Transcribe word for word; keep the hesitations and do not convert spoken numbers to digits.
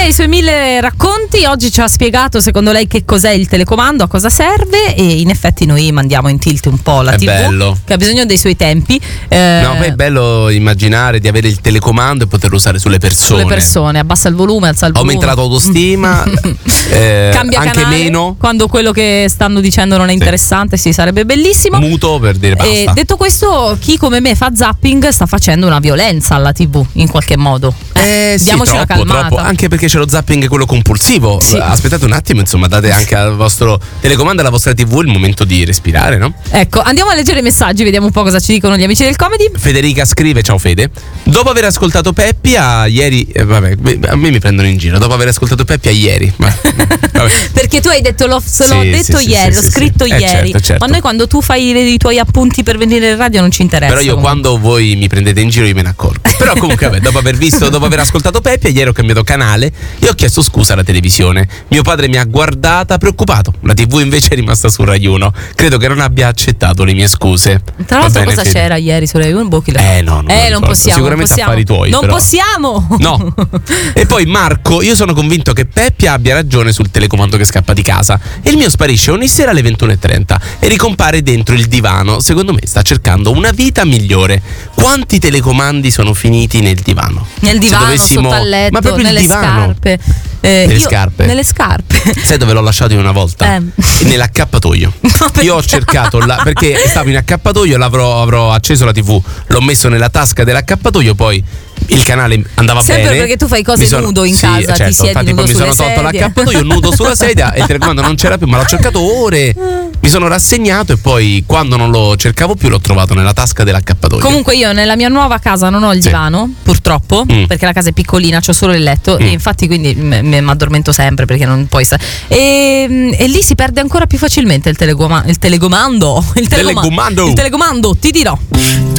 dei suoi mille racconti, oggi ci ha spiegato secondo lei che cos'è il telecomando, a cosa serve, e in effetti noi mandiamo in tilt un po' la è tivù, bello. che ha bisogno dei suoi tempi. Eh, No, poi è bello immaginare di avere il telecomando e poterlo usare sulle persone. sulle persone, abbassa il volume, alza il volume. Aumenta la tua autostima, eh, Cambia anche canale meno. quando quello che stanno dicendo non è interessante, sì, sarebbe bellissimo. Muto per dire basta. E detto questo, chi come me fa zapping sta facendo una violenza alla tivù in qualche modo. Eh, sì, diamoci troppo, una calmata. troppo. Anche perché c'è lo zapping quello compulsivo. Sì. Aspettate un attimo, insomma, date anche al vostro telecomando, alla vostra tivù il momento di respirare, no? Ecco, andiamo a leggere i messaggi, vediamo un po' cosa ci dicono gli amici del Comedy. Federica scrive: ciao Fede, dopo aver ascoltato Peppi a ieri, eh, vabbè, a me mi prendono in giro. Dopo aver ascoltato Peppi a ieri, ma, vabbè. Perché tu hai detto, l'ho, se l'ho Sì, detto sì, ieri, sì, l'ho sì, scritto sì. Eh, ieri. certo, certo. Ma noi quando tu fai i, i tuoi appunti per venire in radio non ci interessa. Però io quando voi mi prendete in giro io me ne accorgo. Però comunque vabbè, dopo aver visto, dopo aver ascoltato Peppi, ieri ho cambiato canale e ho chiesto scusa alla televisione. Mio padre mi ha guardata preoccupato. La tivù invece è rimasta su Rai uno. Credo che non abbia accettato le mie scuse. Tra Va l'altro bene, cosa Fede? c'era ieri su Rai uno? Boh, chi lo- Eh no, non, me lo eh, non ricordo. possiamo. Sicuramente non possiamo. affari tuoi. Non però. possiamo. No. E poi Marco, io sono convinto che Peppi abbia ragione sul telecomando che scappa di casa. E il mio sparisce ogni sera alle ventuno e trenta e ricompare dentro il divano. Secondo me sta cercando una vita migliore. Quanti telecomandi sono finiti nel divano? Nel divano, Se dovessimo... sotto al letto, Ma proprio il nelle divano. scarpe. Eh, Nelle io- scarpe? Nelle scarpe. Sai dove l'ho lasciato io una volta? Eh. Nell'accappatoio. perché? Io ho cercato la, perché stavo in accappatoio, l'avrò avrò acceso la tivù, l'ho messo nella tasca dell'accappatoio, poi il canale andava Sempre bene. perché tu fai cose Mi sono- nudo in sì, casa, ti certo, siedi infatti nudo poi mi sulle sono tolto sedie. l'accappatoio nudo sulla sedia e il telecomando non c'era più, ma l'ho cercato ore. Mi sono rassegnato e poi quando non lo cercavo più l'ho trovato nella tasca dell'accappatoio. Comunque io nella mia nuova casa non ho il Sì. divano, purtroppo, Mm. perché la casa è piccolina, c'ho solo il letto Mm. e infatti quindi mi addormento sempre perché non puoi stare. E, e lì si perde ancora più facilmente il, telegoma- il telecomando. Il telecoma- Telecomando. Il telecomando, ti dirò.